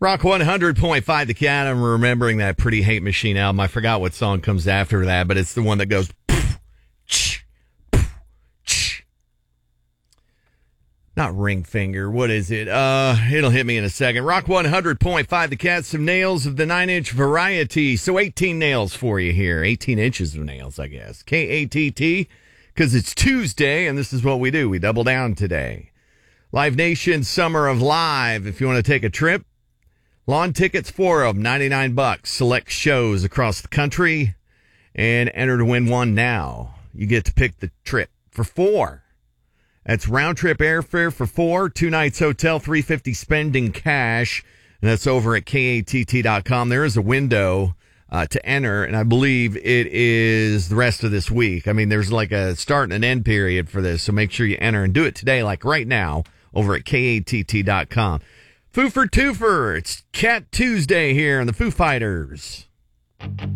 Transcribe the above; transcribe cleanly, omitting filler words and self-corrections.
Rock 100.5 The Cat. I'm remembering that Pretty Hate Machine album. I forgot what song comes after that, but it's the one that goes... Not ring finger. What is it? It'll hit me in a second. Rock 100.5 The Cat. Some nails of the 9-inch variety. So 18 nails for you here. 18 inches of nails, I guess. KATT, because it's Tuesday, and this is what we do. We double down today. Live Nation Summer of Live. If you want to take a trip, lawn tickets, 4 of them, $99. Select shows across the country, and enter to win one now. You get to pick the trip for 4. That's round-trip airfare for 4, 2 nights hotel, $350 spending cash, and that's over at KATT.com. There is a window to enter, and I believe it is the rest of this week. I mean, there's like a start and an end period for this, so make sure you enter and do it today, like right now, over at KATT.com. Foo for Twofer, it's Cat Tuesday here on the Foo Fighters.